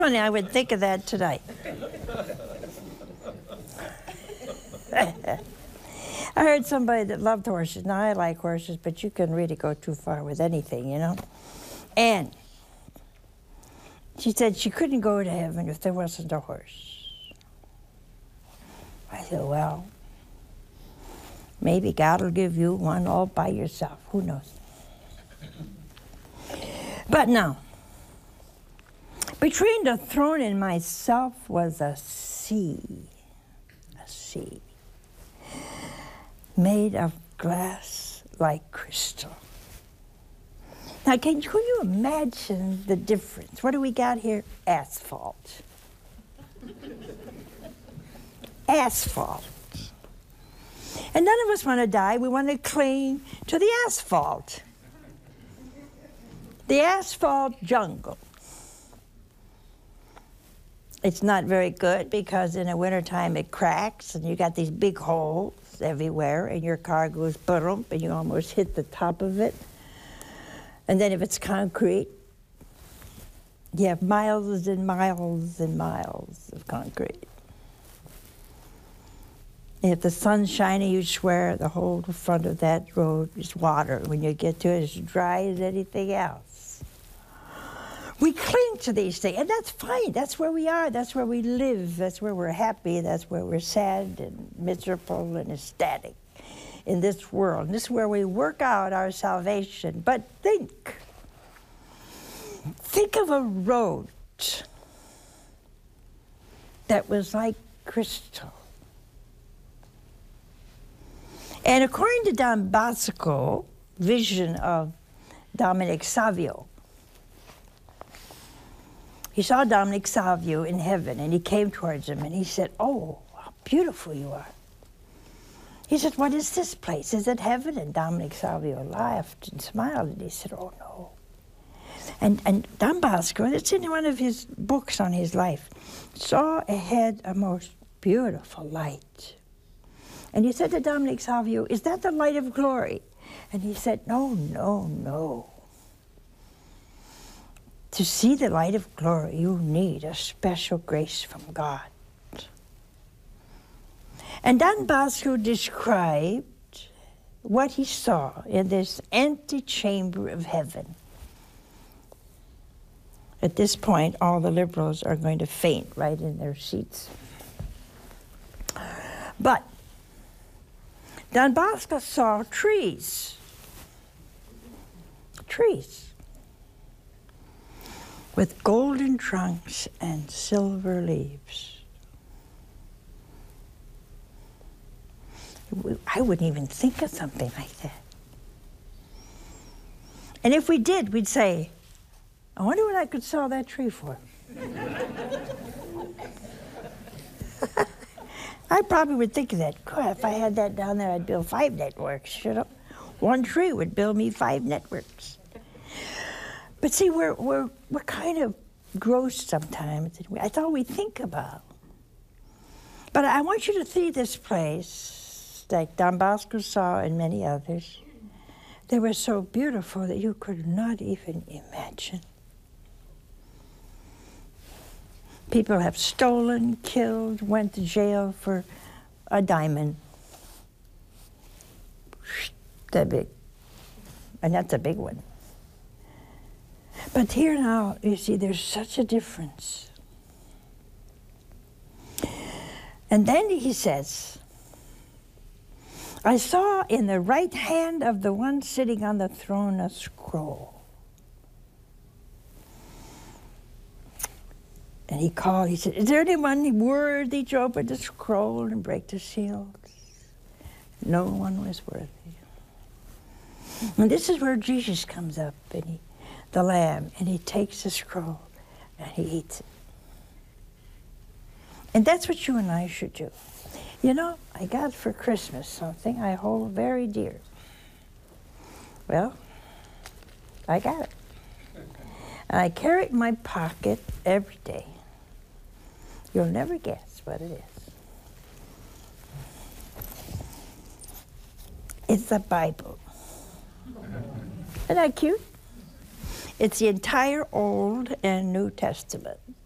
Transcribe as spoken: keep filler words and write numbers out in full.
Funny, I would think of that tonight. I heard somebody that loved horses. Now, I like horses, but you can really go too far with anything, you know? And she said she couldn't go to heaven if there wasn't a horse. I said, well, maybe God will give you one all by yourself. Who knows? But now, between the throne and myself was a sea, a sea, made of glass like crystal. Now, can, can you imagine the difference? What do we got here? Asphalt. Asphalt. And none of us want to die. We want to cling to the asphalt. The asphalt jungle. It's not very good because in the wintertime it cracks and you got these big holes everywhere and your car goes boom and you almost hit the top of it. And then if it's concrete, you have miles and miles and miles of concrete. And if the sun's shining, you swear the whole front of that road is water. When you get to it, it's dry as anything else. We cling to these things, and that's fine. That's where we are. That's where we live. That's where we're happy. That's where we're sad and miserable and ecstatic in this world. And this is where we work out our salvation. But think. Think of a road that was like crystal. And according to Don Bosco, vision of Dominic Savio, he saw Dominic Savio in heaven, and he came towards him, and he said, oh, how beautiful you are. He said, what is this place? Is it heaven? And Dominic Savio laughed and smiled, and he said, oh, no. And, and Don Bosco, it's in one of his books on his life, saw ahead a most beautiful light. And he said to Dominic Savio, is that the light of glory? And he said, no, no, no. To see the light of glory, you need a special grace from God. And Don Bosco described what he saw in this antechamber of heaven. At this point, all the liberals are going to faint right in their seats. But Don Bosco saw trees. Trees. With golden trunks and silver leaves. I wouldn't even think of something like that. And if we did, we'd say, I wonder what I could sell that tree for. I probably would think of that. God, if I had that down there, I'd build five networks, you know? One tree would build me five networks. But see, we're, we're, we're kind of gross sometimes. That's all we think about. But I want you to see this place, like Don Bosco saw and many others. They were so beautiful that you could not even imagine. People have stolen, killed, went to jail for a diamond. That big. And that's a big one. But here now, you see, there's such a difference. And then he says, I saw in the right hand of the one sitting on the throne a scroll. And he called, he said, is there anyone worthy to open the scroll and break the seals? No one was worthy. And this is where Jesus comes up, and he, the Lamb, and he takes the scroll and he eats it. And that's what you and I should do. You know, I got for Christmas something I hold very dear. Well, I got it. And I carry it in my pocket every day. You'll never guess what it is. It's the Bible. Isn't that cute? It's the entire Old and New Testament.